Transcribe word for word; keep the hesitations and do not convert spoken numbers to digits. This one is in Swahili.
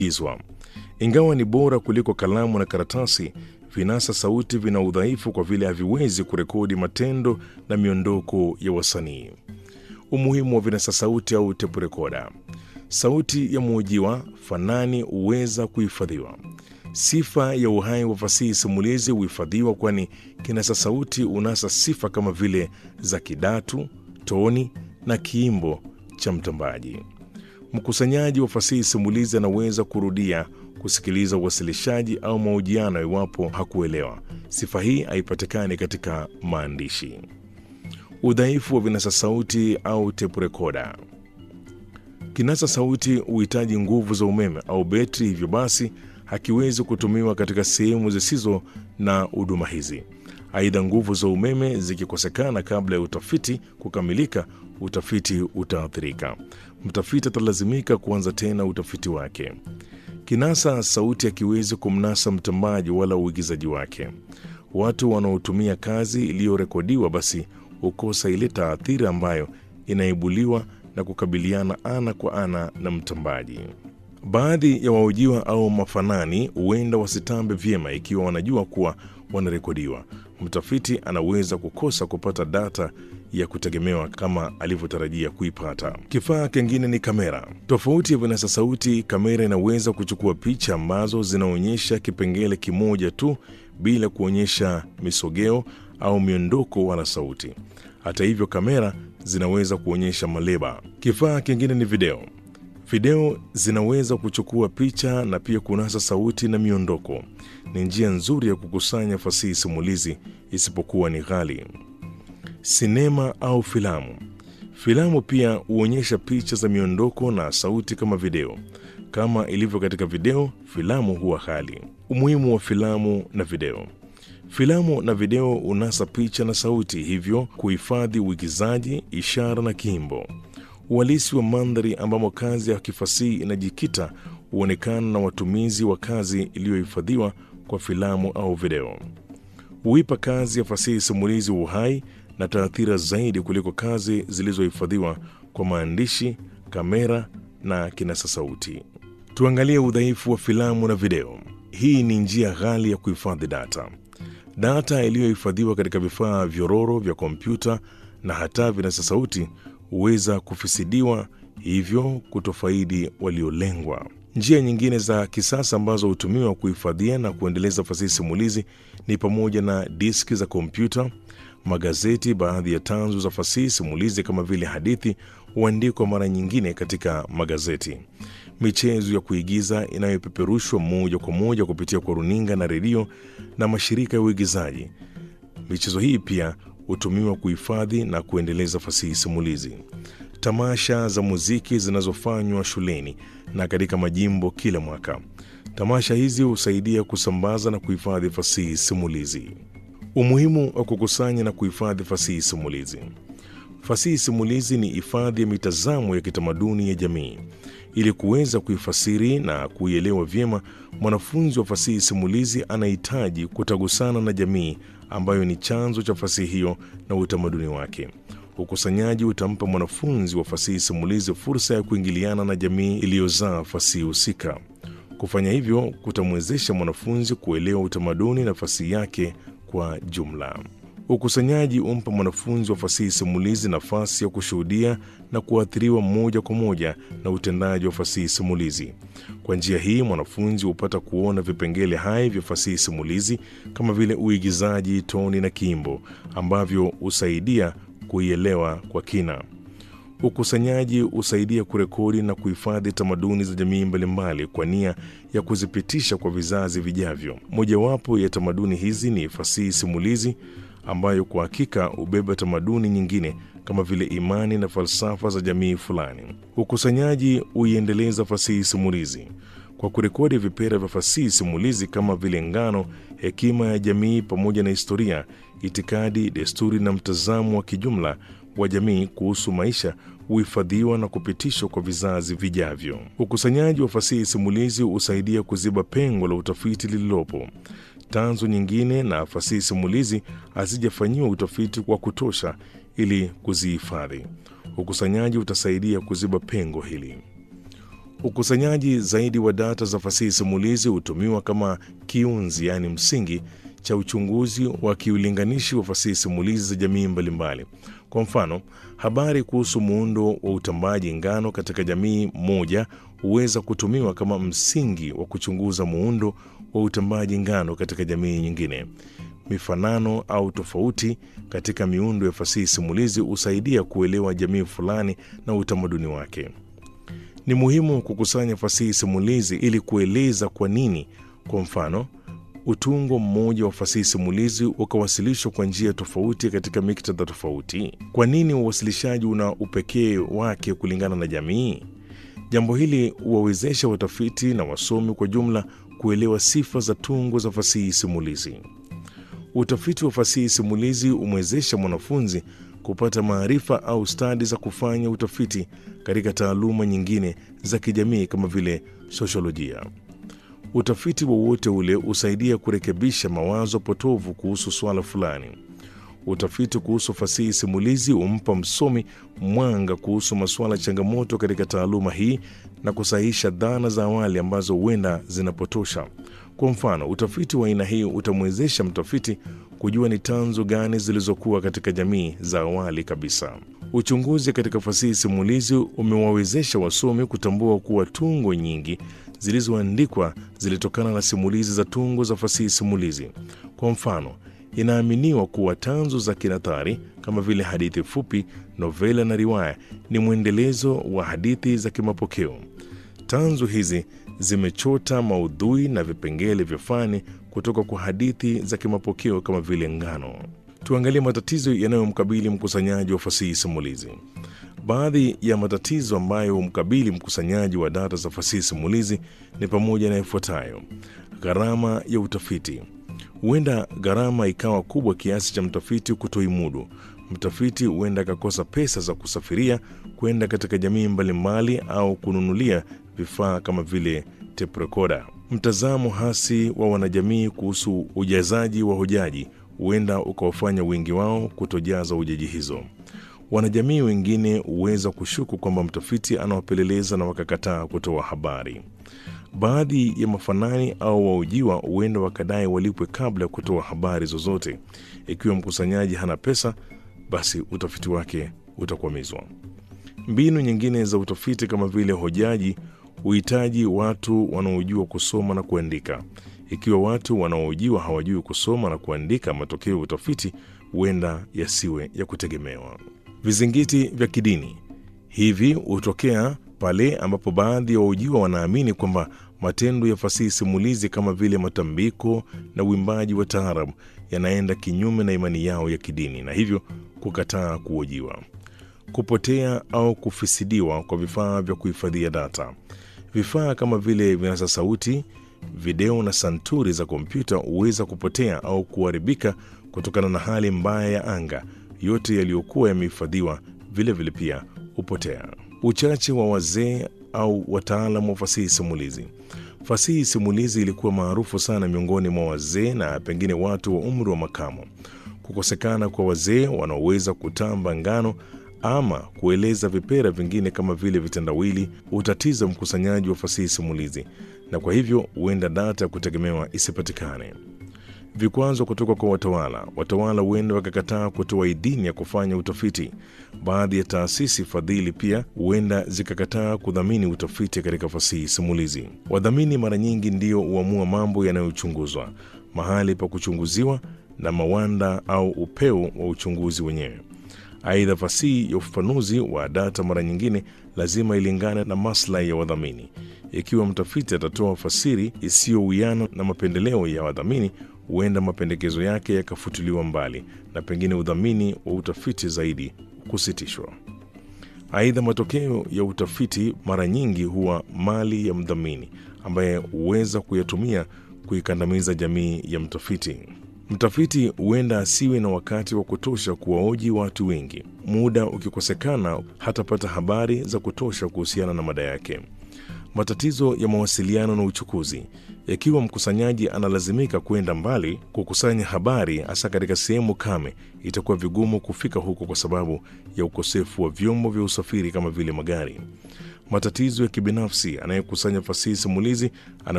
izwa. Ingawa ni bora kuliko kalamu na karatasi, vinasa sauti vina udhaifu kwa vile haviwezi kurekodi matendo na miondoko ya wasanii. Umuhimu wa vinasa sauti au tape recorder. Sauti ya mhojiwa fanani huweza kuhifadhiwa. Sifa ya uhai wa fasihi simulizi huhifadhiwa kwani kinasa sauti unasa sifa kama vile za kidatu, toni na kiimbo cha mtambaji. Mkusanyaji wa fasihi simulizi anaweza kurudia kusikiliza uwasilishaji au mahojiano iwapo hakuelewa. Sifa hii haipatikani katika maandishi. Udhaifu wa vinasa sauti au tape recorder. Kinasa sauti huhitaji nguvu za umeme au betri, hivyo basi hakiwezi kutumiwa katika sehemu zisizo na huduma hizi. Aidha, nguvu za umeme zikikosekana kabla ya utafiti kukamilika, utafiti utaathirika. Mtafiti atalazimika kuanza tena utafiti wake. Kinasa sauti hakiwezi kumnasa mtambaji wala uigizaji wake. Watu wanaotumia kazi iliyorekodiwa basi hukosa ile taathira ambayo inaibuliwa na kukabiliana ana kwa ana na mtambaji. Baadhi ya wahojiwa au mafanani huenda wasitambe vyema ikiwa wanajua kuwa wanarekodiwa. Mtafiti anaweza kukosa kupata data ya kutegemewa kama alivyotarajia kuipata. Kifaa kingine ni kamera. Tofauti ya vinasa sauti, kamera inaweza kuchukua picha ambazo zinaonyesha kipengele kimoja tu bila kuonyesha misogeo au miondoko wala sauti. Hata hivyo, kamera zinaweza kuonyesha maleba. Kifaa kingine ni video. Video zinaweza kuchukua picha na pia kunasa sauti na miondoko. Ni njia nzuri ya kukusanya fasihi simulizi, isipokuwa ni ghali. Sinema au filamu. Filamu pia huonyesha picha za miondoko na sauti kama video. Kama ilivyo katika video, filamu huwa ghali. Umuhimu wa filamu na video. Filamu na video unasa picha na sauti, hivyo kuhifadhi uigizaji, ishara na kiimbo. Uhalisi wa mandhari ambamo kazi ya kifasihi inajikita huonekana na watumizi wa kazi iliyohifadhiwa kwa filamu au video. Huipa kazi ya fasihi simulizi uhai na taathira zaidi kuliko kazi zilizohifadhiwa kwa maandishi, kamera na kinasa sauti. Tuangalie udhaifu wa filamu na video. Hii ni njia ghali ya kuhifadhi data. Data iliyohifadhiwa katika vifaa vyororo vya kompyuta na hata vinasa sauti huweza kufisidiwa, hivyo kutofaidi waliolengwa. Njia nyingine za kisasa ambazo hutumiwa kuhifadhia na kuendeleza fasihi simulizi ni pamoja na diski za kompyuta, magazeti. Baadhi ya tanzu za fasihi simulizi kama vile hadithi huandikwa mara nyingine katika magazeti. Michezo ya kuigiza inayopeperushwa moja kwa moja kupitia kwa runinga na redio na mashirika ya uigizaji. Michezo hii pia hutumiwa kuhifadhi na kuendeleza fasihi simulizi. Tamasha za muziki zinazofanywa shuleni na katika majimbo kila mwaka. Tamasha hizi husaidia kusambaza na kuhifadhi fasihi simulizi. Umuhimu wa kukusanya na kuhifadhi fasihi simulizi. Fasihi simulizi ni hifadhi ya mitazamo ya kitamaduni ya jamii. Ili kuweza kuifasiri na kuielewa vyema, mwanafunzi wa fasihi simulizi anahitaji kutagusana na jamii ambayo ni chanzo cha fasihi hiyo na utamaduni wake. Ukusanyaji utampa mwanafunzi wa fasihi simulizi fursa ya kuingiliana na jamii iliyozaa fasihi husika. Kufanya hivyo kutamwezesha mwanafunzi kuelewa utamaduni na fasihi yake kwa jumla. Ukusanyaji umpa mwanafunzi wa fasihi simulizi nafasi ya kushuhudia na kuathiriwa moja kwa moja na utendaji wa fasihi simulizi. Kwa njia hii, mwanafunzi hupata kuona vipengele hai vya fasihi simulizi kama vile uigizaji, toni na kiimbo ambavyo husaidia kuielewa kwa kina. Ukusanyaji husaidia kurekodi na kuhifadhi tamaduni za jamii mbalimbali kwa nia ya kuzipitisha kwa vizazi vijavyo. Mojawapo ya tamaduni hizi ni fasihi simulizi, ambayo kwa hakika hubeba tamaduni nyingine kama vile imani na falsafa za jamii fulani. Ukusanyaji huiendeleza fasihi simulizi kwa kurekodi vipera vya fasihi simulizi kama vile ngano, hekima ya jamii pamoja na historia, itikadi, desturi na mtazamo wa kijumla wa jamii kuhusu maisha huhifadhiwa na kupitishwa kwa vizazi vijavyo. Ukusanyaji wa fasihi simulizi husaidia kuziba pengo la utafiti lililopo. Tanzu nyingine na fasihi simulizi hazijafanyiwa utafiti wa kutosha ili kuzihifadhi. Ukusanyaji utasaidia kuziba pengo hili. Ukusanyaji zaidi wa data za fasihi simulizi hutumiwa kama kiunzi, yaani msingi, cha uchunguzi wa kiulinganishi wa fasihi simulizi za jamii mbalimbali. Kwa mfano, habari kuhusu muundo wa utambaji ngano katika jamii moja huweza kutumiwa kama msingi wa kuchunguza muundo wa utambaji ngano katika jamii nyingine. Mifanano au tofauti katika miundo ya fasihi simulizi husaidia kuelewa jamii fulani na utamaduni wake. Ni muhimu kukusanya fasihi simulizi ili kueleza kwa nini, kwa mfano, utungo mmoja wa fasihi simulizi ukawasilishwa kwa njia tofauti katika miktadha tofauti. Kwa nini uwasilishaji una upekee wake kulingana na jamii? Jambo hili huwawezesha watafiti na wasomi kwa jumla kuelewa sifa za tungo za fasihi simulizi. Utafiti wa fasihi simulizi umwezesha mwanafunzi kupata maarifa au stadi za kufanya utafiti katika taaluma nyingine za kijamii kama vile sosiolojia. Utafiti wowote ule husaidia kurekebisha mawazo potovu kuhusu swala fulani. Utafiti kuhusu fasihi simulizi humpa msomi mwanga kuhusu masuala changamoto katika taaluma hii na kusahihisha dhana za awali ambazo huenda zinapotosha. Kwa mfano, utafiti wa aina hii utamwezesha mtafiti kujua ni tanzu gani zilizokuwa katika jamii za awali kabisa. Uchunguzi katika fasihi simulizi umewawezesha wasomi kutambua kuwa tungo nyingi zilizoandikwa zilitokana na simulizi za tungo za fasihi simulizi. Kwa mfano, inaaminiwa kuwa tanzu za kinathari kama vile hadithi fupi, novela na riwaya ni mwendelezo wa hadithi za kimapokeo. Tanzu hizi zimechota maudhui na vipengele vya fani kutoka kwa hadithi za kimapokeo kama vile ngano. Tuangalie matatizo yanayomkabili mkusanyaji wa fasihi simulizi. Baadhi ya matatizo ambayo humkabili mkusanyaji wa data za fasihi simulizi ni pamoja na ifuatayo: gharama ya utafiti. Huenda gharama ikawa kubwa kiasi cha mtafiti kutoimudu. Mtafiti huenda akakosa pesa za kusafiria kwenda katika jamii mbalimbali au kununulia vifaa kama vile tape recorder. Mtazamo hasi wa wanajamii kuhusu ujazaji wa hojaji huenda ukawafanya wengi wao kutojaza hojaji hizo. Wanajamii wengine huweza kushuku kwamba mtafiti anawapeleleza na wakakataa kutoa habari. Baadhi ya mafanani au wahojiwa huenda wakadai walipwe kabla ya kutoa habari zozote. Ikiwa mkusanyaji hana pesa, basi utafiti wake utakwamizwa. Mbinu nyingine za utafiti kama vile hojaji huhitaji watu wanaojua kusoma na kuandika. Ikiwa watu wanaohojiwa hawajui kusoma na kuandika, matokeo ya utafiti huenda yasiwe ya kutegemewa. Vizingiti vya kidini. Hivi hutokea pale ambapo baadhi ya wahojiwa wanaamini kwamba matendo ya fasihi simulizi kama vile matambiko na uimbaji wa taarabu yanaenda kinyume na imani yao ya kidini na hivyo kukataa kuhojiwa. Kupotea au kufisidiwa kwa vifaa vya kuhifadhia data. Vifaa kama vile vinasa sauti, video na santuri za kompyuta huweza kupotea au kuharibika kutokana na hali mbaya ya anga. Yote yaliyokuwa yamehifadhiwa vile vile pia hupotea. Uchache wa wazee au wataalamu wa fasihi simulizi. Fasihi simulizi ilikuwa maarufu sana miongoni mwa wazee na pengine watu wa umri wa makamo. Kukosekana kwa wazee wanaoweza kutamba ngano ama kueleza vipera vingine kama vile vitendawili utatiza mkusanyaji wa fasihi simulizi, na kwa hivyo huenda data ya kutegemewa isipatikane. Vikwazo kutoka kwa watawala. Watawala huenda wakakataa kutoa idhini ya kufanya utafiti. Baadhi ya taasisi fadhili pia huenda zikakataa kudhamini utafiti katika fasihi simulizi. Wadhamini mara nyingi ndio huamua mambo yanayochunguzwa, mahali pa kuchunguziwa na mawanda au upeo wa uchunguzi wenyewe. Aidha, fasihi ya ufafanuzi wa data mara nyingine lazima ilingane na maslahi ya wadhamini. Ikiwa mtafiti atatoa fasiri isiyowiana na mapendeleo ya wadhamini, huenda mapendekezo yake yakafutiliwa mbali na pengine udhamini wa utafiti zaidi kusitishwa. Aidha, matokeo ya utafiti mara nyingi huwa mali ya mdhamini ambaye huweza kuyatumia kuikandamiza jamii ya mtafiti. Mtafiti huenda asiwe na wakati wa kutosha kuwahoji watu wengi. Muda ukikosekana, hatapata habari za kutosha kuhusiana na mada yake. Matatizo ya mawasiliano na uchukuzi. Ikiwa mkusanyaji analazimika kwenda mbali kukusanya habari, hasa katika sehemu kame, itakuwa vigumu kufika huko kwa sababu ya ukosefu wa vyombo vya usafiri kama vile magari. Matatizo ya kibinafsi. Anayekusanya fasihi simulizi ana